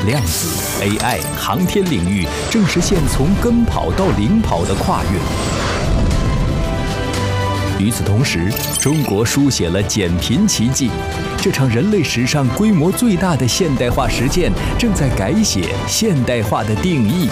量子、AI、航天领域正实现从跟跑到领跑的跨越。与此同时，中国书写了减贫奇迹，这场人类史上规模最大的现代化实践正在改写现代化的定义。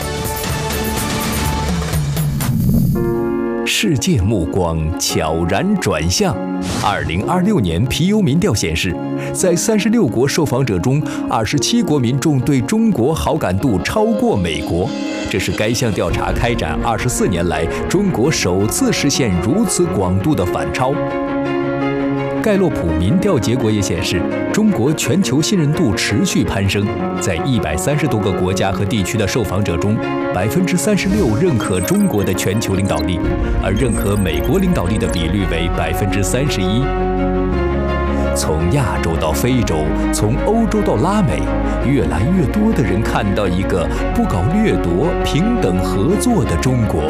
世界目光悄然转向。2026年皮尤民调显示，在36国受访者中，27国民众对中国好感度超过美国。这是该项调查开展24年来中国首次实现如此广度的反超。盖洛普民调结果也显示，中国全球信任度持续攀升，在130多个国家和地区的受访者中，36%认可中国的全球领导力，而认可美国领导力的比率为31%。从亚洲到非洲，从欧洲到拉美，越来越多的人看到一个不搞掠夺、平等合作的中国。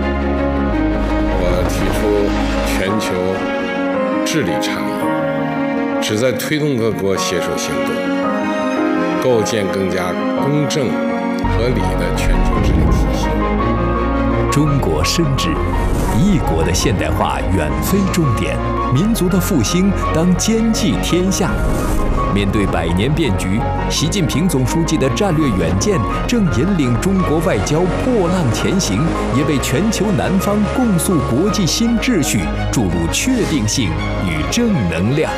我提出全球治理倡议，旨在推动各国携手行动，构建更加公正合理的全球治理体系。 中国深知，一国的现代化远非终点，民族的复兴当兼济天下。面对百年变局，习近平总书记的战略远见正引领中国外交破浪前行，也为全球南方共塑国际新秩序注入确定性与正能量。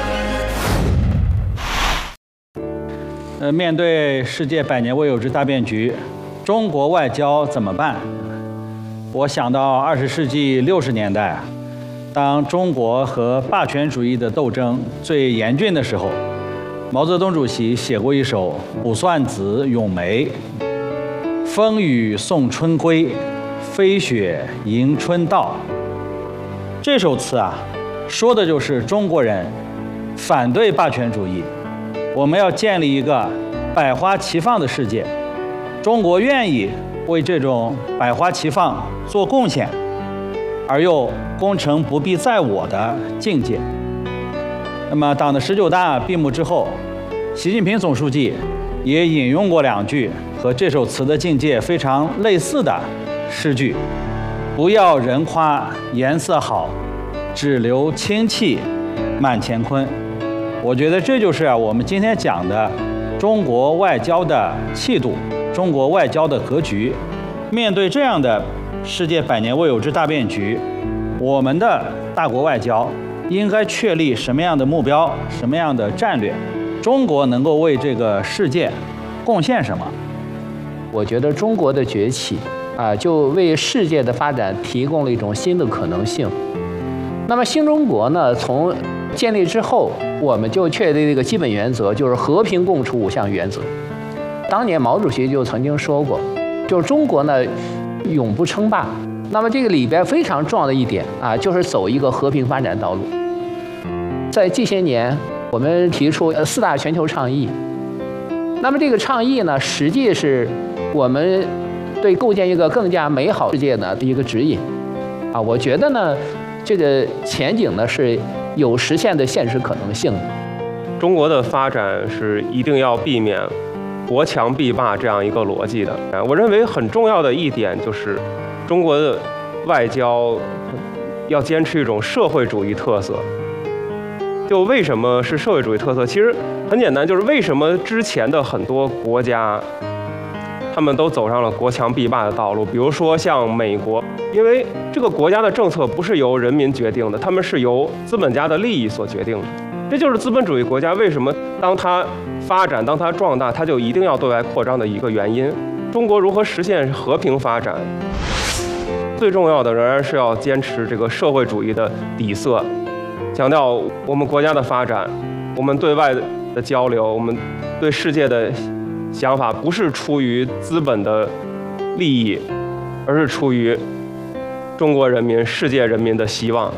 面对世界百年未有之大变局，中国外交怎么办？我想到20世纪60年代，当中国和霸权主义的斗争最严峻的时候，毛泽东主席写过一首《卜算子·咏梅》：风雨送春归，飞雪迎春到。这首词说的就是中国人反对霸权主义，我们要建立一个百花齐放的世界。中国愿意为这种百花齐放做贡献，而又功成不必在我的境界。那么党的19大闭幕之后，习近平总书记也引用过2句和这首词的境界非常类似的诗句：不要人夸颜色好，只留清气满乾坤。我觉得这就是我们今天讲的中国外交的气度，中国外交的格局。面对这样的世界百年未有之大变局，我们的大国外交应该确立什么样的目标，什么样的战略？中国能够为这个世界贡献什么？ 我觉得中国的崛起就为世界的发展提供了一种新的可能性。那么新中国呢，从建立之后，我们就确立了一个基本原则，就是和平共处5项原则。当年毛主席就曾经说过，就是中国呢永不称霸。那么这个里边非常重要的一点就是走一个和平发展道路。在这些年，我们提出4大全球倡议。那么这个倡议呢，实际是我们对构建一个更加美好世界的一个指引我觉得呢，这个前景呢是有实现的现实可能性的。 中国的发展是一定要避免国强必霸这样一个逻辑的。我认为很重要的一点就是，中国的外交要坚持一种社会主义特色。就为什么是社会主义特色？其实很简单，就是为什么之前的很多国家，他们都走上了国强必霸的道路。比如说像美国，因为这个国家的政策不是由人民决定的，他们是由资本家的利益所决定的。这就是资本主义国家为什么当它发展、当它壮大，它就一定要对外扩张的一个原因。中国如何实现和平发展？最重要的仍然是要坚持这个社会主义的底色。强调我们国家的发展，我们对外的交流，我们对世界的想法，不是出于资本的利益，而是出于中国人民、世界人民的希望。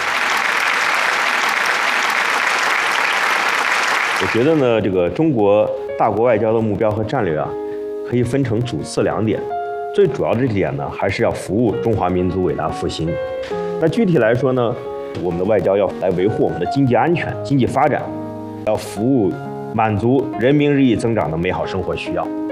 我觉得呢，这个中国大国外交的目标和战略可以分成主次2点。最主要的这点呢，还是要服务中华民族伟大复兴。那具体来说呢，我们的外交要来维护我们的经济安全、经济发展，要服务满足人民日益增长的美好生活需要。